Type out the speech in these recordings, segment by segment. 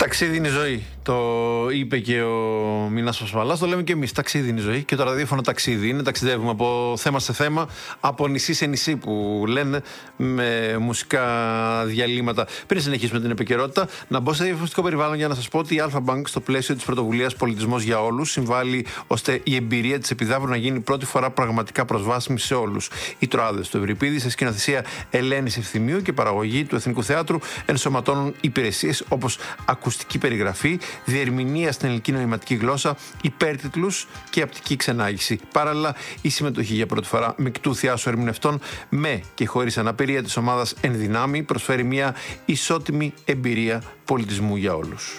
Ταξίδι είναι η ζωή. Το είπε και ο Μινάς Πασπαλάς, το λέμε και εμείς. Ταξίδι είναι η ζωή και το ραδιόφωνο ταξίδι είναι. Ταξιδεύουμε από θέμα σε θέμα, από νησί σε νησί που λένε, με μουσικά διαλύματα. Πριν συνεχίσουμε την επικαιρότητα, να μπω σε διαφορετικό περιβάλλον για να σας πω ότι η Αλφα Μπάνκ, στο πλαίσιο της πρωτοβουλίας Πολιτισμός για Όλους, συμβάλλει ώστε η εμπειρία της Επιδαύρου να γίνει πρώτη φορά πραγματικά προσβάσιμη σε όλους. Οι Τροάδες του Ευρυπίδη, σε σκηνοθεσία Ελένης Ευθυμίου και παραγωγή του Εθνικού Θεάτρου, ενσωματώνουν υπηρεσίες όπως ακουστική περιγραφή, διερμηνία στην ελληνική νοηματική γλώσσα, υπέρτιτλους και απτική ξενάγηση. Παράλληλα, η συμμετοχή για πρώτη φορά μεικτού θειάσου ερμηνευτών με και χωρίς αναπηρία της ομάδας Εν Δυνάμει προσφέρει μια ισότιμη εμπειρία πολιτισμού για όλους.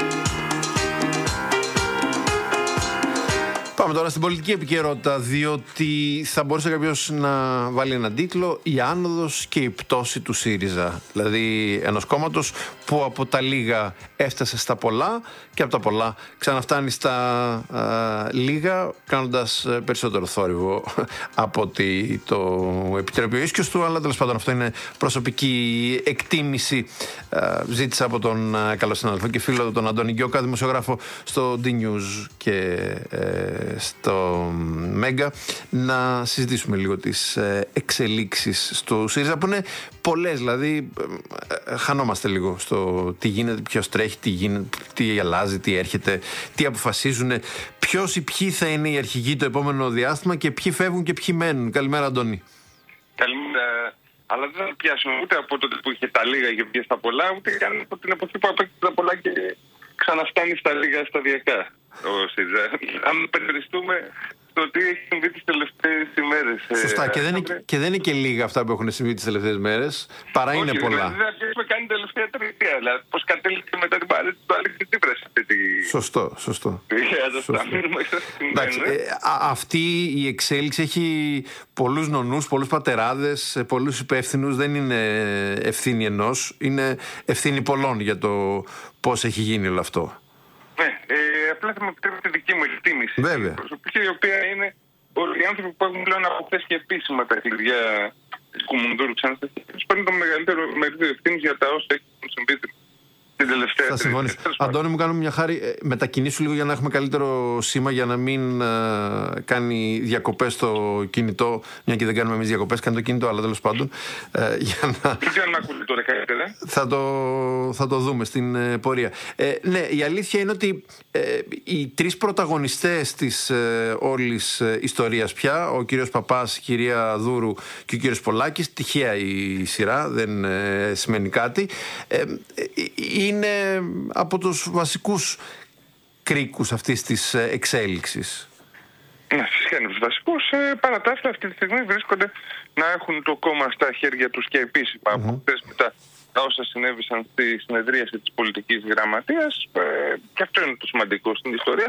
Πάμε τώρα στην πολιτική επικαιρότητα, διότι θα μπορούσε κάποιος να βάλει έναν τίτλο «Η άνοδος και η πτώση του ΣΥΡΙΖΑ». Δηλαδή ενός κόμματος που από τα λίγα έφτασε στα πολλά και από τα πολλά ξαναφτάνει στα λίγα, κάνοντας περισσότερο θόρυβο από ότι το επιτρέπει ο ίσκιος του, αλλά τέλος πάντων αυτό είναι προσωπική εκτίμηση. Ζήτησα από τον καλό συνάδελφο και φίλο τον Αντώνη Γκιόκα, δημοσιογράφο στο D-News και στο Μέγκα, να συζητήσουμε λίγο τις εξελίξεις στο ΣΥΡΙΖΑ, που είναι πολλές, δηλαδή χανόμαστε λίγο στο τι γίνεται, ποιος τρέχει, τι γίνεται, τι αλλάζει, τι έρχεται, τι αποφασίζουν, ποιος ή ποιοι θα είναι οι αρχηγοί το επόμενο διάστημα και ποιοι φεύγουν και ποιοι μένουν. Καλημέρα, Αντώνη. Καλημέρα. Αλλά δεν θα πιάσουμε ούτε από τότε που είχε τα λίγα και πήγε στα πολλά, ούτε καν από την εποχή που απέκτησε τα πολλά και ξαναφτάνει στα λίγα σταδιακά ο ΣΥΡΙΖΑ. Αν περιοριστούμε στο τι έχει συμβεί τις τελευταίες ημέρες. Σωστά, και δεν είναι και λίγα αυτά που έχουν συμβεί τις τελευταίες μέρες, παρά είναι πολλά. Δεν αρχίσουμε καν την τελευταία τριετία. Δηλαδή, πώς κατέληξε μετά την παρέτηση του Αλέξη Τσίπρας. Σωστό. Εντάξει, αυτή η εξέλιξη έχει πολλούς νονούς, πολλούς πατεράδες, πολλούς υπεύθυνους. Δεν είναι ευθύνη ενός, είναι ευθύνη πολλών για το πώς έχει γίνει όλο αυτό. Ναι, απλά θα με επιτρέπετε τη δική μου εκτίμηση. Βέβαια. Προσωπική, η οποία είναι οι άνθρωποι που έχουν πλέον αποθέσει και επίσημα τα κλειδιά της Κουμουνδούρου ξανά στα χέρια τους, παίρνουν το μεγαλύτερο μερίδιο ευθύνης για τα όσα έχουν συμβεί την τελευταία. Θα συμφωνήσω. Αντώνη, μου κάνουμε μια χάρη. Μετακινήσου λίγο για να έχουμε καλύτερο σήμα, για να μην κάνει διακοπές στο κινητό. Μια και δεν κάνουμε εμείς διακοπές, κάνει το κινητό, αλλά τέλος πάντων. Για να... Δεν ξέρω αν ακούτε τώρα καλύτερα. Θα το δούμε στην πορεία. Ναι, η αλήθεια είναι ότι οι τρεις πρωταγωνιστές της όλης ιστορίας πια, ο κύριος Παπάς, η κυρία Δούρου και ο κύριος Πολάκης, τυχαία η σειρά, δεν σημαίνει κάτι, είναι από τους βασικούς κρίκους αυτής της εξέλιξης. Ναι, φυσικά είναι από τους βασικούς. Παρά τα αυτά, αυτή τη στιγμή βρίσκονται να έχουν το κόμμα στα χέρια τους και επίσημα από χθες μετά τα όσα συνέβησαν στη συνεδρίαση της πολιτικής γραμματείας. Και αυτό είναι το σημαντικό στην ιστορία.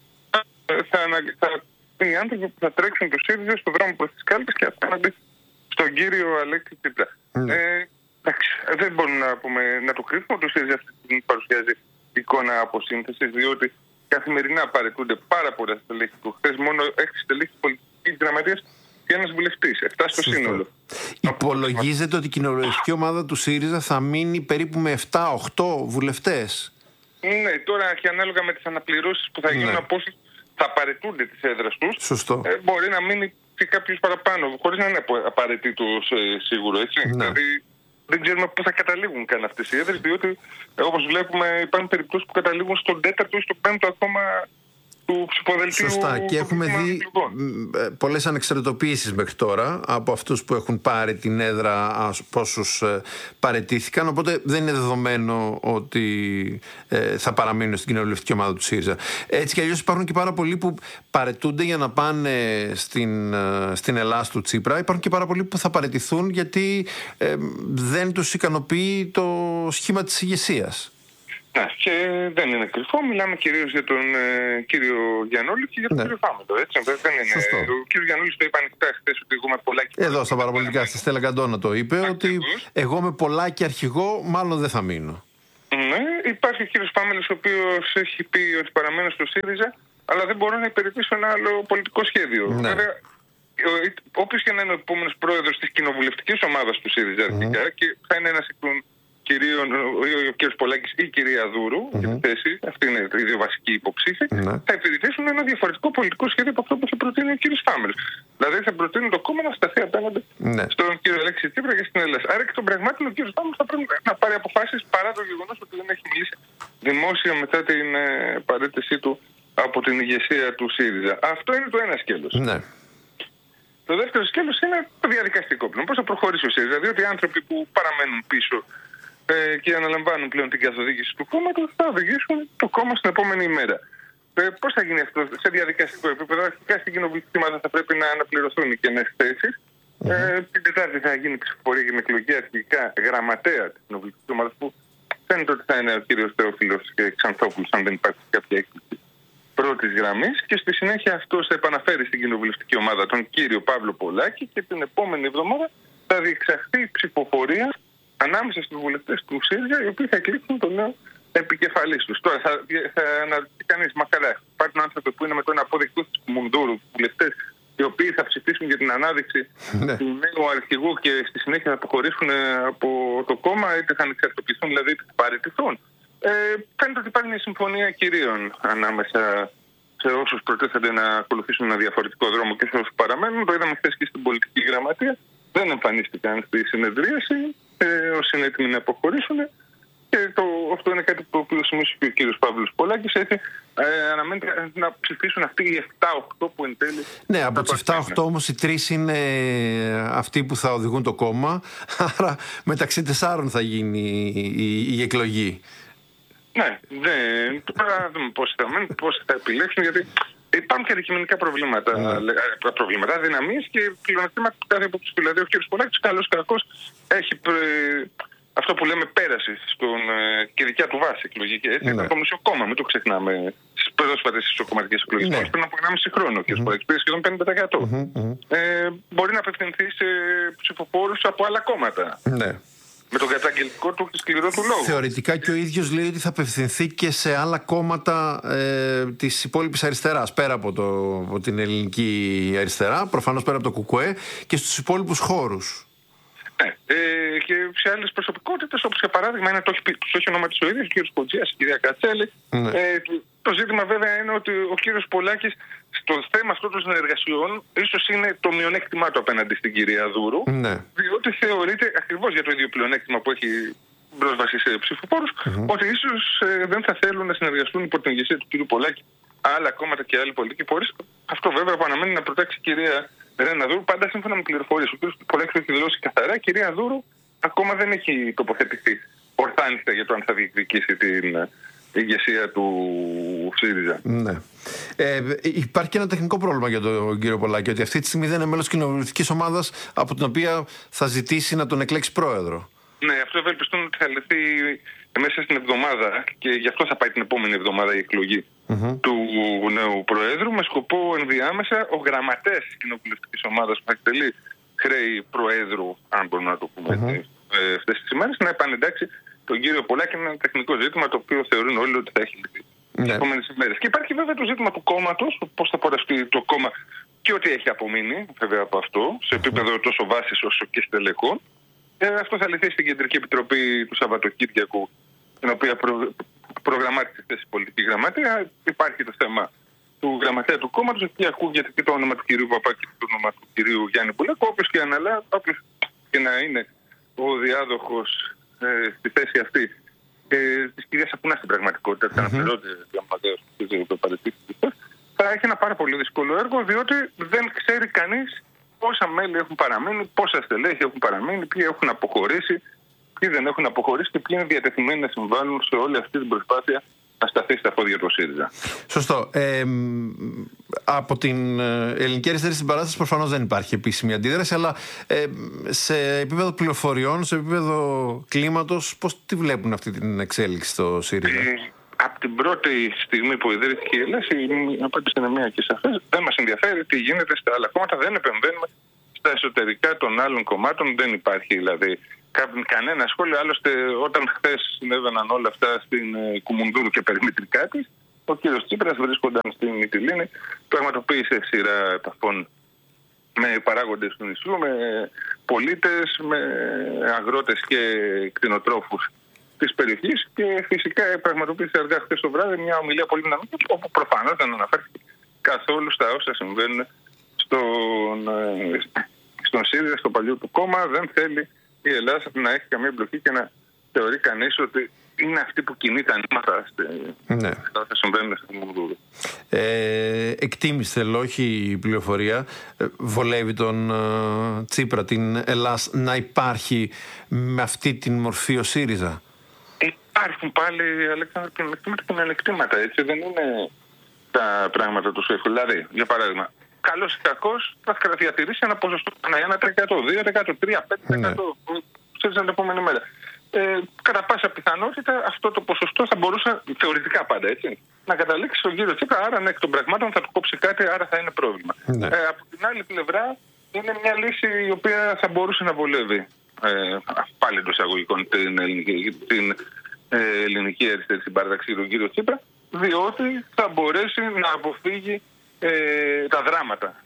Οι άνθρωποι που θα τρέξουν το ΣΥΡΙΖΑ στον δρόμο προς τις κάλπες και απέναντι στον κύριο Αλέξη Τσίπρα. Εντάξει, δεν μπορούμε να το κρύβουμε. Το ΣΥΡΙΖΑ αυτή τη στιγμή παρουσιάζει εικόνα αποσύνθεσης, διότι καθημερινά παρετούνται πάρα πολλά στελέχη του. Χθες μόνο 6 στελέχη πολιτικής γραμματείας και ένας βουλευτής. 7 στο σύνολο. Υπολογίζεται ότι η κοινοβουλευτική ομάδα του ΣΥΡΙΖΑ θα μείνει περίπου με 7-8 βουλευτές. Ναι, τώρα και ανάλογα με τις αναπληρώσεις που θα γίνουν, από όσους θα παρετούνται τις έδρας τους, μπορεί να μείνει και κάποιος παραπάνω, χωρίς να είναι απαραίτητος σίγουρο, έτσι. Δηλαδή, δεν ξέρουμε πού θα καταλήγουν καν αυτές οι έδρες, διότι όπως βλέπουμε υπάρχουν περιπτώσεις που καταλήγουν στον 4ο ή στον 5ο ακόμα του ψηφοδελτίου. Σωστά, και έχουμε δει πολλές ανεξαρτητοποιήσεις μέχρι τώρα από αυτούς που έχουν πάρει την έδρα, από όσους παρετήθηκαν, οπότε δεν είναι δεδομένο ότι θα παραμείνουν στην κοινοβουλευτική ομάδα του ΣΥΡΙΖΑ. Έτσι κι αλλιώς υπάρχουν και πάρα πολλοί που παρετούνται για να πάνε στην Ελλάδα του Τσίπρα. Υπάρχουν και πάρα πολλοί που θα παρετηθούν γιατί δεν τους ικανοποιεί το σχήμα της ηγεσίας. Ναι, και δεν είναι κρυφό. Μιλάμε κυρίως για τον κύριο Γιαννόλη και για τον κύριο Φάμελο. Έτσι, δεν είναι. Ο κύριος Γιαννόλης το είπε ανοιχτά χθες ότι εγώ με πολλάκι. Εδώ στα παραπολιτικά στη Στέλλα Καντώνα το είπε, ότι εγώ με πολλάκι αρχηγό μάλλον δεν θα μείνω. Ναι, υπάρχει ο κύριος Φάμελος, ο οποίος έχει πει ότι παραμένω στο ΣΥΡΙΖΑ, αλλά δεν μπορώ να υπηρετήσω ένα άλλο πολιτικό σχέδιο. Ναι. Βέβαια, όποιος και να είναι ο επόμενος πρόεδρος της κοινοβουλευτικής ομάδας του ΣΥΡΙΖΑ, και θα είναι ένας εκ των ο κ. Πολάκης ή η κυρία Δούρου, για τη θέση, αυτή είναι οι δύο βασικοί υποψήφοι, θα υπηρετήσουν ένα διαφορετικό πολιτικό σχέδιο από αυτό που έχει προτείνει ο κ. Φάμελς. Δηλαδή θα προτείνουν το κόμμα να σταθεί απέναντι στον κ. Αλέξη Τσίπρα και στην Ελλάδα. Άρα εκ των πραγμάτων ο κ. Φάμελς θα πρέπει να πάρει αποφάσεις παρά το γεγονός ότι δεν έχει μιλήσει δημόσια μετά την παρέτησή του από την ηγεσία του ΣΥΡΙΖΑ. Αυτό είναι το ένα σκέλος. Ναι. Το δεύτερο σκέλος είναι το διαδικαστικό πλέον. Πώς θα προχωρήσει ο ΣΥΡΙΖΑ, διότι οι άνθρωποι που παραμένουν πίσω και αναλαμβάνουν πλέον την καθοδήγηση του κόμματος θα οδηγήσουν το κόμμα στην επόμενη ημέρα. Πώς θα γίνει αυτό σε διαδικαστικό επίπεδο? Αρχικά στην κοινοβουλευτική ομάδα θα πρέπει να αναπληρωθούν οι κενές θέσεις. Την Τετάρτη θα γίνει ψηφοφορία για την εκλογή αρχικά γραμματέα της κοινοβουλευτικής ομάδας, που φαίνεται ότι θα είναι ο κύριος Θεόφιλος Ξανθόπουλος, αν δεν υπάρχει κάποια έκπληξη πρώτης γραμμής, και στη συνέχεια αυτός θα επαναφέρει στην κοινοβουλευτική ομάδα τον κύριο Παύλο Πολάκη και την επόμενη εβδομάδα θα διεξαχθεί ψηφοφορία ανάμεσα στους βουλευτές του ΣΥΡΙΖΑ, οι οποίοι θα εκλείψουν τον νέο επικεφαλής τους. Τώρα θα αναρωτηθεί κανείς, μα καλά, υπάρχουν άνθρωποι που είναι με τον αποδεικτού του Μουνδούρου, βουλευτές, οι οποίοι θα ψηφίσουν για την ανάδειξη του νέου αρχηγού και στη συνέχεια θα αποχωρήσουν από το κόμμα, είτε θα ανεξαρτοποιηθούν, δηλαδή είτε θα παραιτηθούν. Φαίνεται ότι υπάρχει μια συμφωνία κυρίων ανάμεσα σε όσους προτίθενται να ακολουθήσουν ένα διαφορετικό δρόμο και σε όσους παραμένουν. Το είδαμε χθες και στην πολιτική γραμματεία. Δεν εμφανίστηκαν στη συνεδρίαση, όσοι είναι έτοιμοι να αποχωρήσουν. Και αυτό είναι κάτι που σημείωσε και ο κύριος Παύλος Πολάκης. Έτσι, αναμένεται να ψηφίσουν αυτοί οι 7-8 που εν τέλει. Ναι, από τους 7-8 όμως οι 3 είναι αυτοί που θα οδηγούν το κόμμα. Άρα μεταξύ 4 θα γίνει η εκλογή. Ναι, τώρα να δούμε πώς θα επιλέξουν, γιατί υπάρχουν και αντικειμενικά προβλήματα, αδυναμίες και πλεονεκτήματα του κάθε υποψήφιου. Δηλαδή, ο κ. Πολάκης, καλός κακός, έχει αυτό που λέμε πέραση και δικιά του βάση εκλογική. Έτσι, ήταν το μισό κόμμα, μην το ξεχνάμε, στις πρόσφατες ισοκομματικές εκλογές. Πριν από 1,5 χρόνο, ο κ. Πολάκης πήρε σχεδόν 50%. Μπορεί να απευθυνθεί σε ψηφοφόρους από άλλα κόμματα. Ναι. Με τον καταγγελτικό του και σκληρό του λόγο. Θεωρητικά και ο ίδιος λέει ότι θα απευθυνθεί και σε άλλα κόμματα της υπόλοιπης αριστεράς, πέρα από την ελληνική αριστερά, προφανώς πέρα από το ΚΚΕ, και στους υπόλοιπους χώρους. Ναι, και σε άλλες προσωπικότητες, όπως για παράδειγμα τους έχει ονοματίσει ο ίδιος, ο κ. Κοντζίας, η κυρία Κατσέλη. Το ζήτημα βέβαια είναι ότι ο κύριος Πολάκης στο θέμα αυτό των συνεργασιών ίσως είναι το μειονέκτημά του απέναντι στην κυρία Δούρου, διότι θεωρείται ακριβώς για το ίδιο πλεονέκτημα που έχει πρόσβαση σε ψηφοφόρους, ότι ίσως δεν θα θέλουν να συνεργαστούν υπό την ηγεσία του κύριου Πολάκη άλλα κόμματα και άλλοι πολιτικοί φορείς. Αυτό βέβαια που αναμένει να προτάξει η κυρία Ρένα Δούρου, πάντα σύμφωνα με πληροφορίες. Ο κύριος Πολάκης έχει δηλώσει καθαρά, η κυρία Δούρου ακόμα δεν έχει τοποθετηθεί ορθάνιστα για το αν θα διεκδικήσει την ηγεσία του ΣΥΡΙΖΑ. Ναι. Υπάρχει και ένα τεχνικό πρόβλημα για τον κύριο Πολάκη, ότι αυτή τη στιγμή δεν είναι μέλος κοινοβουλευτικής ομάδας από την οποία θα ζητήσει να τον εκλέξει πρόεδρο. Ναι, αυτό ευελπιστούν ότι θα λυθεί μέσα στην εβδομάδα και γι' αυτό θα πάει την επόμενη εβδομάδα η εκλογή του νέου Προέδρου, με σκοπό ενδιάμεσα ο γραμματέας της κοινοβουλευτικής ομάδας που θα εκτελεί χρέη Προέδρου, αν μπορούμε να το πούμε αυτές τις ημέρες, να επανεντάξει τον κύριο Πολάκη. Είναι ένα τεχνικό ζήτημα το οποίο θεωρούν όλοι ότι θα έχει λυθεί τις επόμενες ημέρες. Και υπάρχει βέβαια το ζήτημα του κόμματος, πώς θα πορευτεί το κόμμα και ό,τι έχει απομείνει βέβαια από αυτό, σε επίπεδο τόσο βάσης όσο και στελεχών. Αυτό θα λυθεί στην Κεντρική Επιτροπή του Σαββατοκύριακου, την οποία προγραμμάτισε χθες η πολιτική γραμματεία. Υπάρχει το θέμα του γραμματέα του κόμματος, εκεί ακούγεται και το όνομα του κυρίου Παπάκη και το όνομα του κυρίου Γιάννη Πουλέκου. Όποιος και αναλάβει, όποιος και να είναι ο διάδοχος στη θέση αυτή της κυρίας Σαπουνά στην πραγματικότητα, της αναπληρώτης διαμαντέως που παραιτήθηκε, θα έχει ένα πάρα πολύ δύσκολο έργο, διότι δεν ξέρει κανείς πόσα μέλη έχουν παραμείνει, πόσα στελέχη έχουν παραμείνει, ποιοι έχουν αποχωρήσει, ποιοι δεν έχουν αποχωρήσει και ποιοι είναι διατεθειμένοι να συμβάλλουν σε όλη αυτή την προσπάθεια να σταθεί στα πόδια του ΣΥΡΙΖΑ. Σωστό. Από την ελληνική αριστερή συμπαράσταση προφανώς δεν υπάρχει επίσημη αντίδραση, αλλά σε επίπεδο πληροφοριών, σε επίπεδο κλίματος, πώς τη βλέπουν αυτή την εξέλιξη στο ΣΥΡΙΖΑ? Από την πρώτη στιγμή που ιδρύθηκε η ΕΛΕΣ, η απάντηση είναι μία και σαφές. Δεν μας ενδιαφέρει τι γίνεται στα άλλα κόμματα, δεν επεμβαίνουμε στα εσωτερικά των άλλων κομμάτων. Δεν υπάρχει δηλαδή κανένα σχόλιο. Άλλωστε, όταν χθες συνέβαιναν όλα αυτά στην Κουμουνδούρου και περιμετρικά της, ο κύριος Τσίπρας, βρίσκονταν στην Μυτιλήνη, πραγματοποίησε σειρά επαφών με παράγοντες του νησιού, με πολίτες, με αγρότες και κτηνοτρόφους της περιοχής και φυσικά πραγματοποίησε αργά χθες το βράδυ μια ομιλία πολύ δυναμική, όπου προφανώς δεν αναφέρθηκε καθόλου στα όσα συμβαίνουν στον ΣΥΡΙΖΑ, στο παλιό του κόμμα. Δεν θέλει η Ελλάδα να έχει καμία εμπλοκή και να θεωρεί κανείς ότι είναι αυτή που κινεί τα νήματα στα θα συμβαίνουν στην Μουδούρου. Εκτίμησε, όχι η πληροφορία, βολεύει τον Τσίπρα, την Ελλάδα, να υπάρχει με αυτή την μορφή ο ΣΥΡΙΖΑ? Υπάρχουν πάλι, Αλέξανδρο, και μειονεκτήματα, έτσι. Δεν είναι τα πράγματα του εύκολα. Δηλαδή, για παράδειγμα, καλός ή κακός θα διατηρήσει ένα ποσοστό 1%, 2%, 3%, 5% στην επόμενη μέρα. Κατά πάσα πιθανότητα αυτό το ποσοστό θα μπορούσε, θεωρητικά πάντα, έτσι, να καταλήξει στον κύριο Τσίπρα. Άρα, εκ των πραγμάτων θα του κόψει κάτι, άρα θα είναι πρόβλημα. Από την άλλη πλευρά, είναι μια λύση η οποία θα μπορούσε να βολεύει πάλι εντός εισαγωγικών την ελληνική αριστερή συμπαράταξη, τον κύριο Τσίπρα, διότι θα μπορέσει να αποφύγει τα δράματα.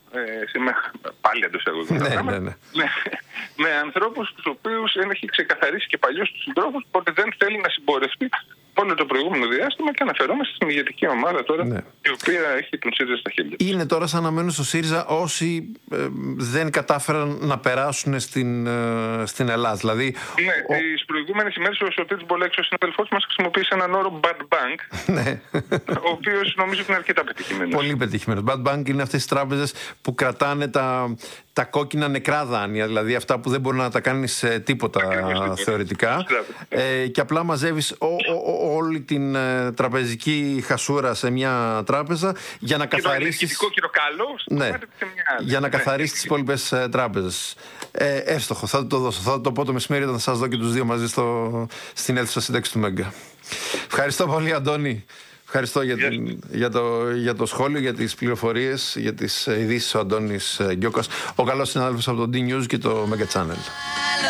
Πάλι εντός εισαγωγικών. Με ανθρώπους τους οποίους έχει ξεκαθαρίσει και παλιώς τους συντρόφους ότι δεν θέλει να συμπορευτεί όλο το προηγούμενο διάστημα, και αναφερόμαστε στην ηγετική ομάδα τώρα, η οποία έχει τον ΣΥΡΙΖΑ στα χέρια. Είναι τώρα σαν να μένουν στο ΣΥΡΙΖΑ όσοι δεν κατάφεραν να περάσουν στην Ελλάδα. Δηλαδή, τις προηγούμενες ημέρες ο Σωτήρης Μπολέξος, ο συναδελφός μας, χρησιμοποίησε έναν όρο bad bank, ο οποίος νομίζω ότι είναι αρκετά πετυχημένος. Πολύ πετυχημένος. Bad bank είναι αυτές τις τράπεζες που κρατάνε τα κόκκινα νεκρά δάνεια, δηλαδή αυτά που δεν μπορεί να τα κάνεις τίποτα θεωρητικά, και απλά μαζεύεις όλη την τραπεζική χασούρα σε μια τράπεζα για να καθαρίσεις. Για να καθαρίσεις τις υπόλοιπες τράπεζες. Εύστοχο, θα το δώσω. Θα το πω το μεσημέρι όταν θα σας δω και τους δύο μαζί στην αίθουσα σύνταξη του Μέγκα. Ευχαριστώ πολύ, Αντώνη. Ευχαριστώ για το σχόλιο, για τις πληροφορίες, για τις ειδήσεις. Ο Αντώνης Γκιόκας, ο καλός συνάδελφος από το D-News και το Mega Channel.